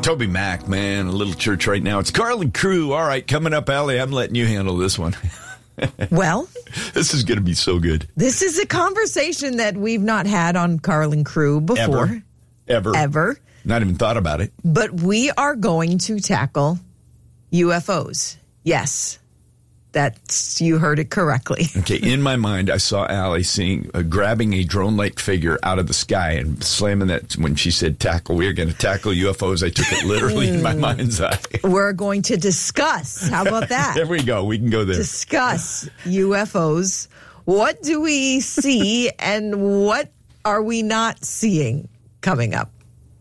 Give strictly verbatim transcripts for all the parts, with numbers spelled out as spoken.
Toby Mac, man, a little church right now. It's Carl and Crew. All right, coming up, Allie, I'm letting you handle this one. Well, this is going to be so good. This is a conversation that we've not had on Carl and Crew before. Ever. Ever. Ever. Not even thought about it. But we are going to tackle U F Os. Yes. That's, you heard it correctly. Okay, in my mind, I saw Allie seeing, uh, grabbing a drone-like figure out of the sky and slamming that. When she said tackle, we are going to tackle U F Os. I took it literally in my mind's eye. We're going to discuss. How about that? There we go. We can go there. Discuss U F Os. What do we see and what are we not seeing coming up?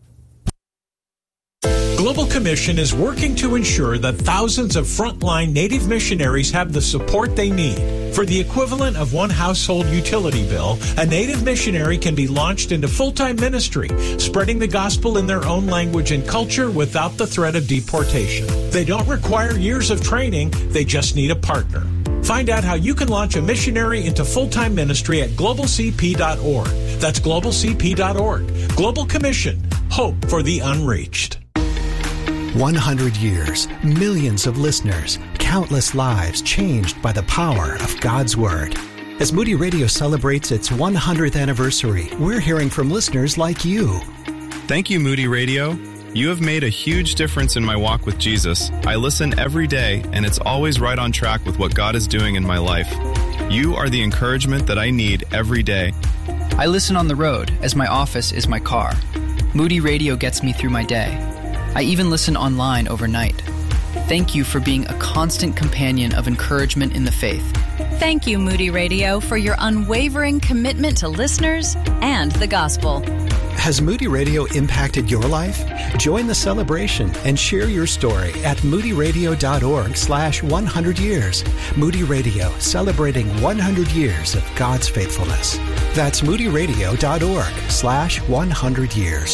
Global Commission is working to ensure that thousands of frontline Native missionaries have the support they need. For the equivalent of one household utility bill, a Native missionary can be launched into full-time ministry, spreading the gospel in their own language and culture without the threat of deportation. They don't require years of training, they just need a partner. Find out how you can launch a missionary into full-time ministry at global c p dot org. That's global c p dot org. Global Commission. Hope for the unreached. one hundred years, millions of listeners, countless lives changed by the power of God's Word. As Moody Radio celebrates its one hundredth anniversary, we're hearing from listeners like you. Thank you, Moody Radio. You have made a huge difference in my walk with Jesus. I listen every day, and it's always right on track with what God is doing in my life. You are the encouragement that I need every day. I listen on the road, as my office is my car. Moody Radio gets me through my day. I even listen online overnight. Thank you for being a constant companion of encouragement in the faith. Thank you, Moody Radio, for your unwavering commitment to listeners and the gospel. Has Moody Radio impacted your life? Join the celebration and share your story at moodyradio.org slash 100 years. Moody Radio, celebrating one hundred years of God's faithfulness. That's moodyradio.org slash 100 years.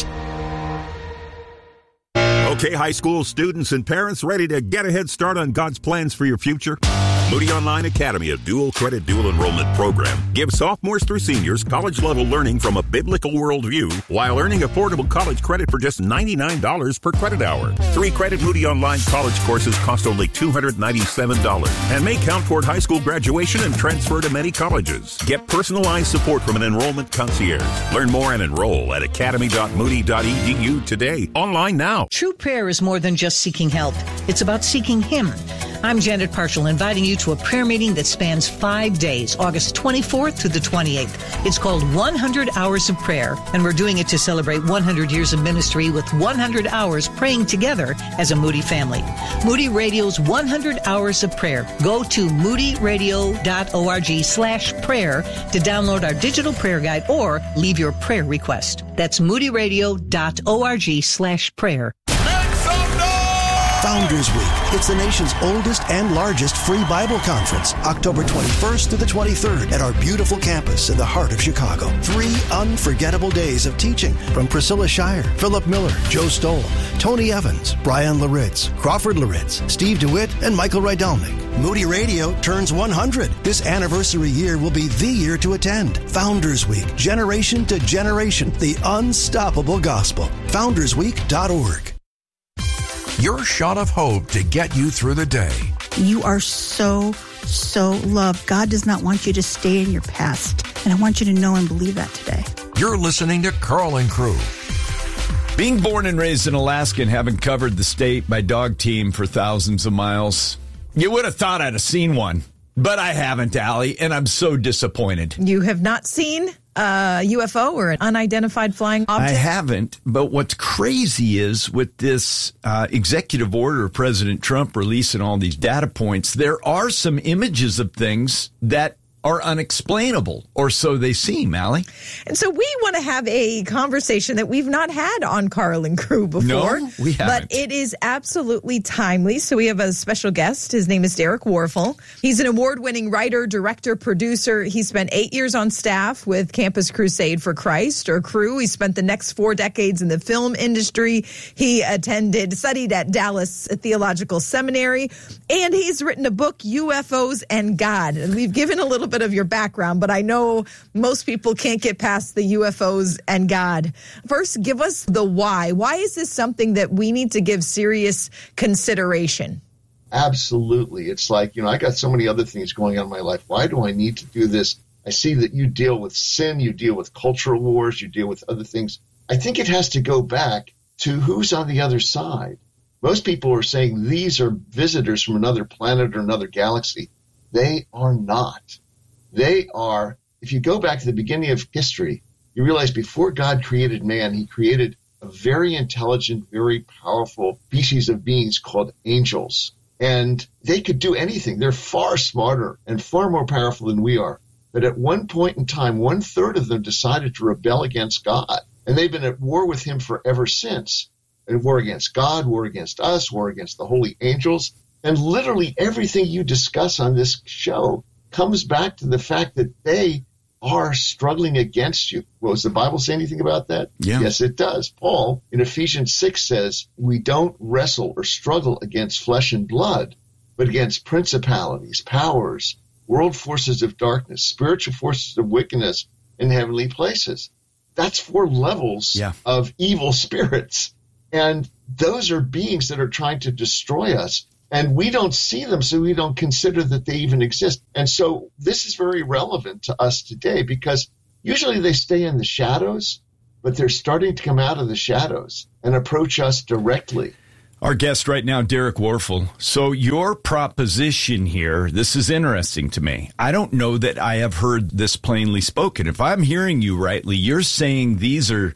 Okay, high school students and parents ready to get a head start on God's plans for your future? Moody Online Academy, a dual credit, dual enrollment program, gives sophomores through seniors college-level learning from a biblical worldview while earning affordable college credit for just ninety-nine dollars per credit hour. Three credit Moody Online college courses cost only two hundred ninety-seven dollars and may count toward high school graduation and transfer to many colleges. Get personalized support from an enrollment concierge. Learn more and enroll at academy dot moody dot e d u today. Online now. True prayer is more than just seeking help. It's about seeking Him. I'm Janet Parshall, inviting you to a prayer meeting that spans five days, August twenty-fourth to the twenty-eighth. It's called one hundred Hours of Prayer, and we're doing it to celebrate one hundred years of ministry with one hundred hours praying together as a Moody family. Moody Radio's one hundred Hours of Prayer. Go to moodyradio.org slash prayer to download our digital prayer guide or leave your prayer request. That's moodyradio.org slash prayer. Founders Week. It's the nation's oldest and largest free Bible conference, October twenty-first to the twenty-third at our beautiful campus in the heart of Chicago. Three unforgettable days of teaching from Priscilla Shire, Philip Miller, Joe Stoll, Tony Evans, Brian Laritz, Crawford Laritz, Steve DeWitt, and Michael Rydalnik. Moody Radio turns one hundred. This anniversary year will be the year to attend. Founders Week, generation to generation, the unstoppable gospel. founders week dot org. Your shot of hope to get you through the day. You are so, so loved. God does not want you to stay in your past. And I want you to know and believe that today. You're listening to Carl and Crew. Being born and raised in Alaska and having covered the state by dog team for thousands of miles, you would have thought I'd have seen one. But I haven't, Allie, and I'm so disappointed. You have not seen a U F O or an unidentified flying object? I haven't, but what's crazy is with this uh, executive order of President Trump releasing all these data points, there are some images of things that are unexplainable, or so they seem, Allie. And so we want to have a conversation that we've not had on Carl and Crew before. No, we haven't. But it is absolutely timely. So we have a special guest. His name is Derek Warfel. He's an award-winning writer, director, producer. He spent eight years on staff with Campus Crusade for Christ, or Crew. He spent the next four decades in the film industry. He attended, studied at Dallas Theological Seminary, and he's written a book, U F Os and God. And we've given a little little bit of your background, but I know most people can't get past the U F Os and God. First, give us the why. Why is this something that we need to give serious consideration? Absolutely. It's like, you know, I got so many other things going on in my life. Why do I need to do this? I see that you deal with sin, you deal with cultural wars, you deal with other things. I think it has to go back to who's on the other side. Most people are saying these are visitors from another planet or another galaxy. They are not. They are, if you go back to the beginning of history, you realize before God created man, he created a very intelligent, very powerful species of beings called angels. And they could do anything. They're far smarter and far more powerful than we are. But at one point in time, one third of them decided to rebel against God. And they've been at war with him forever since. And war against God, war against us, war against the holy angels. And literally everything you discuss on this show comes back to the fact that they are struggling against you. Well, does the Bible say anything about that? Yeah. Yes, it does. Paul in Ephesians six says, we don't wrestle or struggle against flesh and blood, but against principalities, powers, world forces of darkness, spiritual forces of wickedness in heavenly places. That's four levels yeah. of evil spirits. And those are beings that are trying to destroy us. And we don't see them, so we don't consider that they even exist. And so this is very relevant to us today because usually they stay in the shadows, but they're starting to come out of the shadows and approach us directly. Our guest right now, Derek Warfel. So your proposition here, this is interesting to me. I don't know that I have heard this plainly spoken. If I'm hearing you rightly, you're saying these are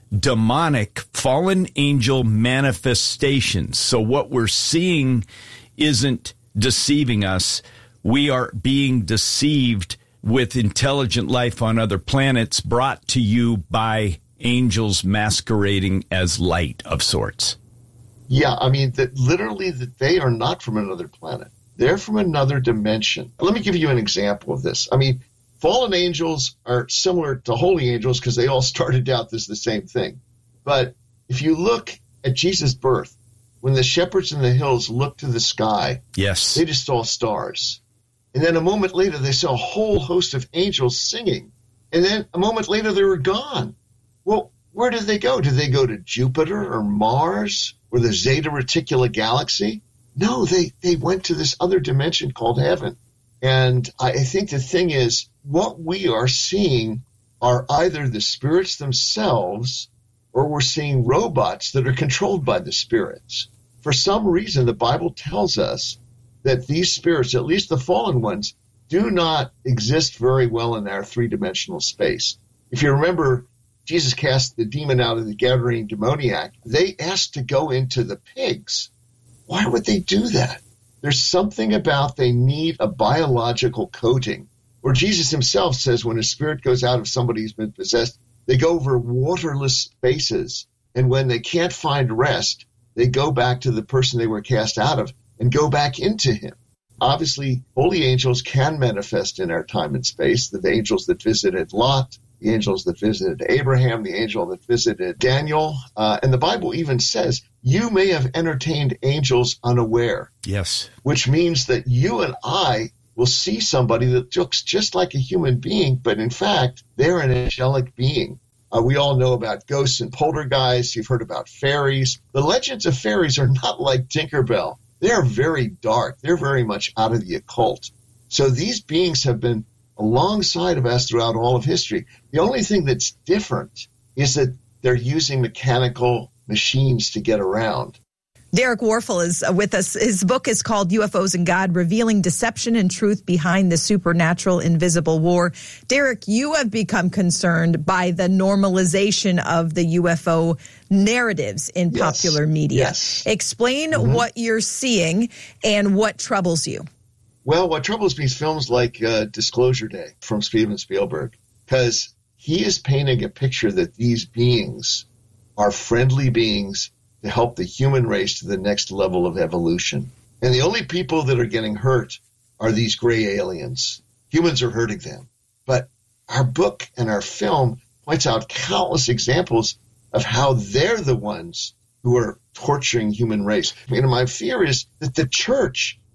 demonic fallen angel manifestations. So what we're seeing isn't deceiving us. We are being deceived with intelligent life on other planets brought to you by angels masquerading as light of sorts. Yeah, I mean, that literally that they are not from another planet. They're from another dimension. Let me give you an example of this. I mean, fallen angels are similar to holy angels because they all started out as the same thing. But if you look at Jesus' birth, when the shepherds in the hills looked to the sky, yes, they just saw stars. And then a moment later, they saw a whole host of angels singing. And then a moment later, they were gone. Well, where did they go? Did they go to Jupiter or Mars or the Zeta Reticuli galaxy? No, they, they went to this other dimension called heaven. And I think the thing is, what we are seeing are either the spirits themselves or we're seeing robots that are controlled by the spirits. For some reason, the Bible tells us that these spirits, at least the fallen ones, do not exist very well in our three-dimensional space. If you remember, Jesus cast the demon out of the Gadarene demoniac. They asked to go into the pigs. Why would they do that? There's something about they need a biological coating. Or Jesus himself says when a spirit goes out of somebody who's been possessed, they go over waterless spaces. And when they can't find rest, they go back to the person they were cast out of and go back into him. Obviously, holy angels can manifest in our time and space. The angels that visited Lot, the angels that visited Abraham, the angel that visited Daniel. Uh, and the Bible even says, you may have entertained angels unaware. Yes. Which means that you and I will see somebody that looks just like a human being, but in fact, they're an angelic being. Uh, we all know about ghosts and poltergeists. You've heard about fairies. The legends of fairies are not like Tinkerbell. They're very dark. They're very much out of the occult. So these beings have been alongside of us throughout all of history. The only thing that's different is that they're using mechanical machines to get around. Derek Warfel is with us. His book is called U F Os and God, Revealing Deception and Truth Behind the Supernatural Invisible War. Derek, you have become concerned by the normalization of the U F O narratives in yes. popular media. Yes. Explain mm-hmm. what you're seeing and what troubles you. Well, what troubles me is films like uh, Disclosure Day from Steven Spielberg, because he is painting a picture that these beings are friendly beings to help the human race to the next level of evolution. And the only people that are getting hurt are these gray aliens. Humans are hurting them. But our book and our film points out countless examples of how they're the ones who are torturing human race. I mean, my fear is that the church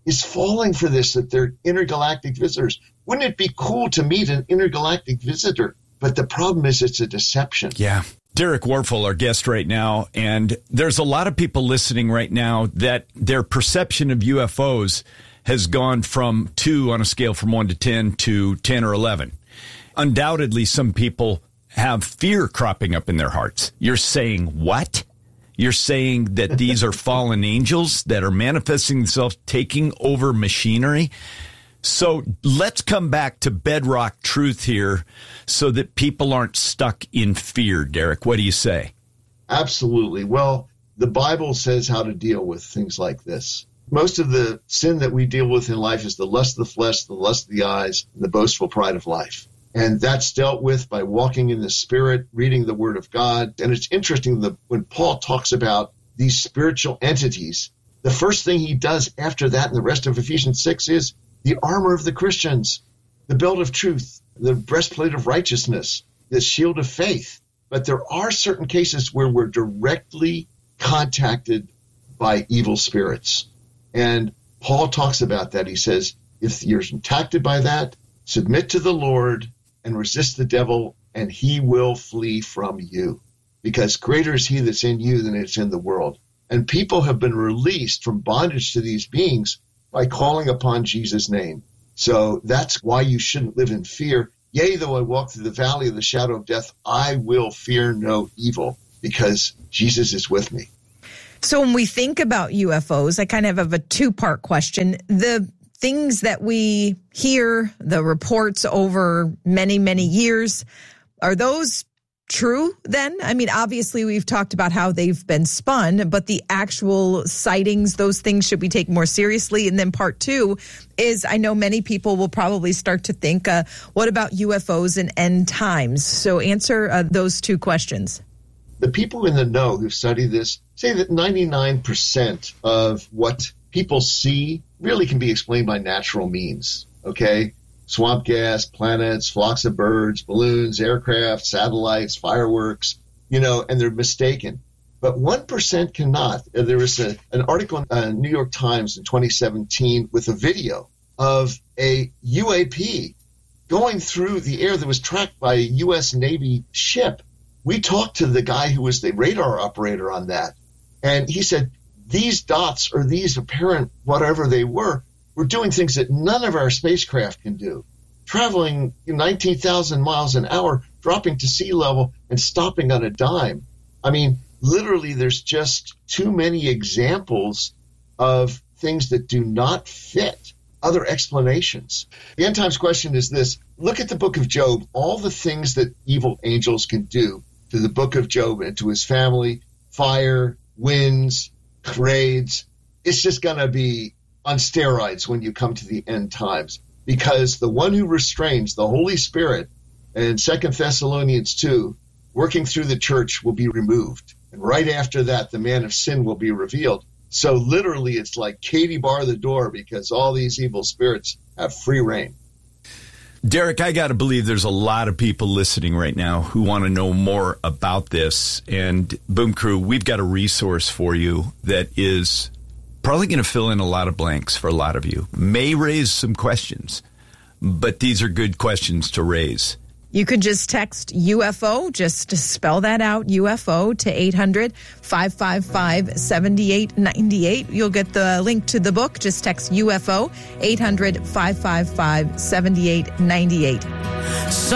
is falling for this, that they're intergalactic visitors. Wouldn't it be cool to meet an intergalactic visitor? But the problem is it's a deception. Yeah. Derek Warfel, our guest right now, and there's a lot of people listening right now that their perception of U F Os has gone from two on a scale from one to ten to ten or eleven. Undoubtedly, some people have fear cropping up in their hearts. You're saying what? You're saying that these are fallen angels that are manifesting themselves, taking over machinery? So let's come back to bedrock truth here so that people aren't stuck in fear. Derek, what do you say? Absolutely. Well, the Bible says how to deal with things like this. Most of the sin that we deal with in life is the lust of the flesh, the lust of the eyes, and the boastful pride of life. And that's dealt with by walking in the Spirit, reading the Word of God. And it's interesting that when Paul talks about these spiritual entities, the first thing he does after that in the rest of Ephesians six is the armor of the Christians, the belt of truth, the breastplate of righteousness, the shield of faith. But there are certain cases where we're directly contacted by evil spirits. And Paul talks about that. He says, if you're contacted by that, submit to the Lord and resist the devil, and he will flee from you. Because greater is he that's in you than it's in the world. And people have been released from bondage to these beings by calling upon Jesus' name. So that's why you shouldn't live in fear. Yea, though I walk through the valley of the shadow of death, I will fear no evil, because Jesus is with me. So when we think about U F Os, I kind of have a two-part question. The things that we hear, the reports over many, many years, are those true then? I mean, obviously we've talked about how they've been spun, but the actual sightings, those things should we take more seriously? And then part two is, I know many people will probably start to think, uh, what about U F Os and end times? So answer uh, those two questions. The people in the know who study this say that ninety-nine percent of what people see really can be explained by natural means, okay? Swamp gas, planets, flocks of birds, balloons, aircraft, satellites, fireworks, you know, and they're mistaken. But one percent cannot. There was a, an article in uh, New York Times in twenty seventeen with a video of a U A P going through the air that was tracked by a U S Navy ship. We talked to the guy who was the radar operator on that, and he said, these dots or these apparent whatever they were, were doing things that none of our spacecraft can do. Traveling nineteen thousand miles an hour, dropping to sea level and stopping on a dime. I mean, literally there's just too many examples of things that do not fit other explanations. The end times question is this. Look at the book of Job, all the things that evil angels can do to the book of Job and to his family, fire, winds, raids. It's just going to be on steroids when you come to the end times, because the one who restrains, the Holy Spirit, in Second Thessalonians two, working through the church, will be removed. And right after that, the man of sin will be revealed. So literally, it's like Katie bar the door, because all these evil spirits have free reign. Derek, I got to believe there's a lot of people listening right now who want to know more about this. And Boom Crew, we've got a resource for you that is probably going to fill in a lot of blanks for a lot of you. May raise some questions, but these are good questions to raise. You could just text U F O, just to spell that out, U F O, to eight hundred, five five five, seven eight nine eight. You'll get the link to the book. Just text U F O, eight hundred, five five five, seven eight nine eight.